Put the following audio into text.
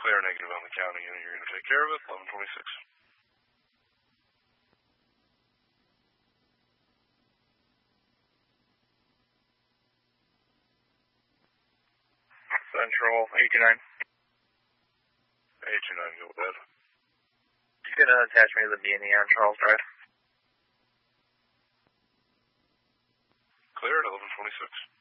Clear, negative on the counting unit. You're going to take care of it. 1126. Central 829. 829, go ahead. You can attach me to the B&E on Charles Drive. Clear at 1126.